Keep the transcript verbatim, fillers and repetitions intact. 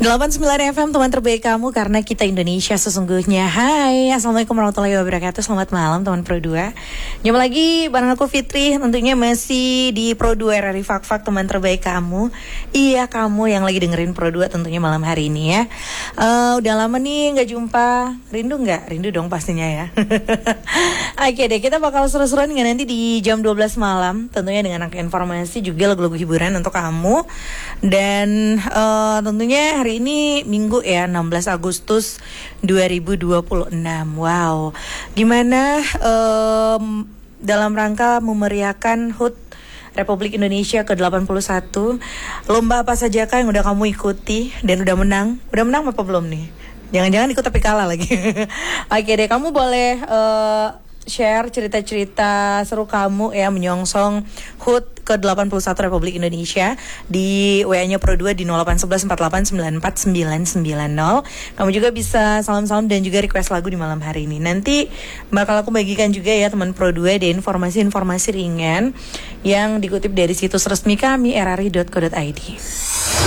delapan puluh sembilan F M teman terbaik kamu karena kita Indonesia sesungguhnya. Hai, Assalamualaikum warahmatullahi wabarakatuh. Selamat malam teman Pro dua. Jumpa lagi bareng aku Fitri. Tentunya masih di Pro dua R R I Fak Fak teman terbaik kamu. Iya, kamu yang lagi dengerin Pro dua tentunya malam hari ini ya. uh, Udah lama nih gak jumpa. Rindu gak? Rindu dong pastinya ya. Oke deh, kita bakal seru-seruan nggak nanti di jam dua belas malam. Tentunya dengan informasi juga lagu-lagu hiburan untuk kamu. Dan uh, tentunya hari ini Minggu ya, enam belas Agustus dua ribu dua puluh enam. Wow, gimana um, dalam rangka memeriahkan H U T Republik Indonesia ke delapan puluh satu. Lomba apa saja kah yang udah kamu ikuti dan udah menang? Udah menang apa belum nih? Jangan-jangan ikut tapi kalah lagi. Oke deh, kamu boleh uh, share cerita-cerita seru kamu ya menyongsong H U T ke delapan puluh satu Republik Indonesia di W A-nya Pro dua di nol delapan satu satu empat delapan sembilan empat sembilan sembilan nol. Kamu juga bisa salam-salam dan juga request lagu di malam hari ini. Nanti bakal aku bagikan juga ya teman Pro dua di informasi-informasi ringan yang dikutip dari situs resmi kami r r i dot co dot i d.